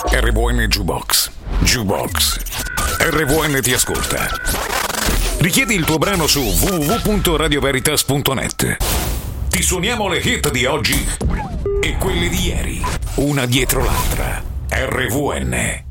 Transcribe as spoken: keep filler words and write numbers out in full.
R V N Jukebox. Jukebox. R V N ti ascolta. Richiedi il tuo brano su w w w punto radio veritas punto net. Ti suoniamo le hit di oggi e quelle di ieri, una dietro l'altra. R V N.